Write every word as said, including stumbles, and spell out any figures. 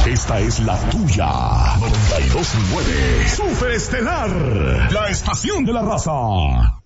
Esta es la tuya. noventa y dos punto nueve. Super Estelar. La estación de la raza.